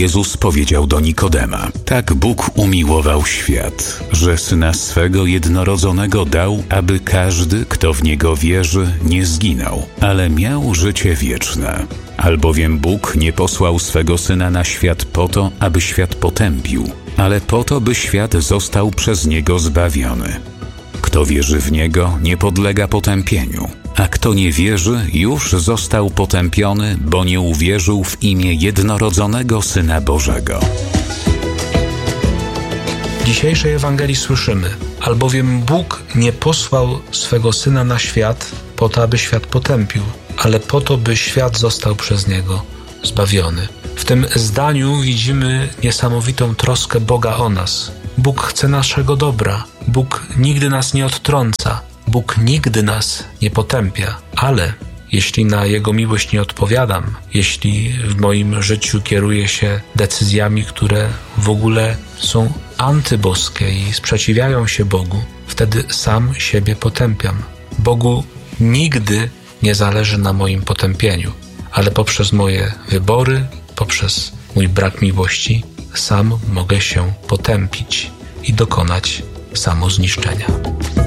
Jezus powiedział do Nikodema: tak Bóg umiłował świat, że Syna swego jednorodzonego dał, aby każdy, kto w Niego wierzy, nie zginął, ale miał życie wieczne. Albowiem Bóg nie posłał swego Syna na świat po to, aby świat potępił, ale po to, by świat został przez Niego zbawiony. Kto wierzy w Niego, nie podlega potępieniu, a kto nie wierzy, już został potępiony, bo nie uwierzył w imię jednorodzonego Syna Bożego. W dzisiejszej Ewangelii słyszymy: albowiem Bóg nie posłał swego Syna na świat po to, aby świat potępił, ale po to, by świat został przez Niego zbawiony. W tym zdaniu widzimy niesamowitą troskę Boga o nas. Bóg chce naszego dobra. Bóg nigdy nas nie odtrąca. Bóg nigdy nas nie potępia. Ale jeśli na Jego miłość nie odpowiadam, jeśli w moim życiu kieruję się decyzjami, które w ogóle są antyboskie i sprzeciwiają się Bogu, wtedy sam siebie potępiam. Bogu nigdy nie zależy na moim potępieniu, ale poprzez moje wybory, poprzez mój brak miłości, sam mogę się potępić i dokonać samozniszczenia.